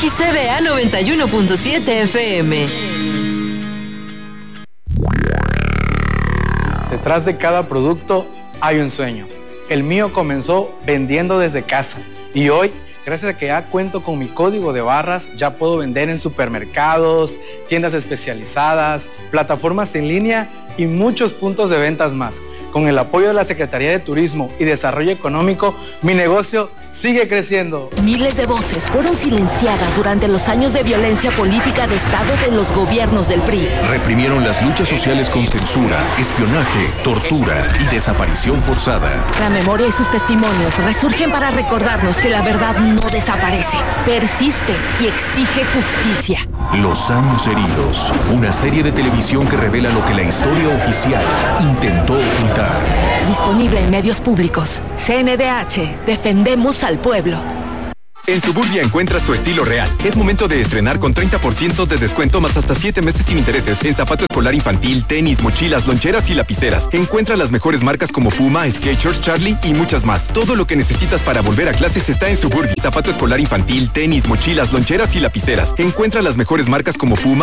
XCDA 91.7 FM. Detrás de cada producto hay un sueño. El mío comenzó vendiendo desde casa y hoy, gracias a que ya cuento con mi código de barras, ya puedo vender en supermercados, tiendas especializadas, plataformas en línea y muchos puntos de ventas más. Con el apoyo de la Secretaría de Turismo y Desarrollo Económico, mi negocio sigue creciendo. Miles de voces fueron silenciadas durante los años de violencia política de Estado de los gobiernos del PRI. Reprimieron las luchas sociales con censura, espionaje, tortura y desaparición forzada. La memoria y sus testimonios resurgen para recordarnos que la verdad no desaparece, persiste y exige justicia. Los años heridos, una serie de televisión que revela lo que la historia oficial intentó ocultar. Disponible en medios públicos. CNDH, defendemos al pueblo. En Suburbia encuentras tu estilo real. Es momento de estrenar con 30% de descuento más hasta 7 meses sin intereses en zapato escolar infantil, tenis, mochilas, loncheras y lapiceras. Encuentra las mejores marcas como Puma, Skechers, Charlie y muchas más. Todo lo que necesitas para volver a clases está en Suburbia. Zapato escolar infantil, tenis, mochilas, loncheras y lapiceras. Encuentra las mejores marcas como Puma,